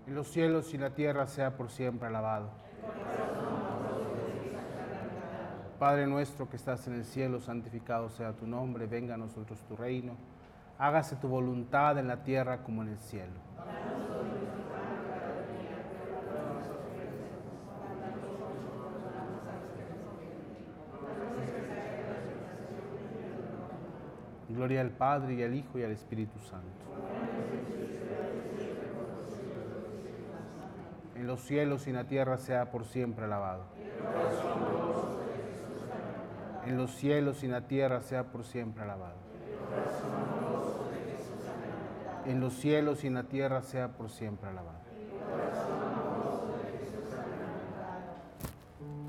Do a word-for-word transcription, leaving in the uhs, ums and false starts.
En los cielos y la tierra sea por siempre alabado. Padre nuestro que estás en el cielo, santificado sea tu nombre, venga a nosotros tu reino. Hágase tu voluntad en la tierra como en el cielo. Gloria al Padre, y al Hijo, y al Espíritu Santo. En los cielos y en la tierra sea por siempre alabado. En los cielos y en la tierra sea por siempre alabado. En los cielos y en la tierra sea por siempre alabado.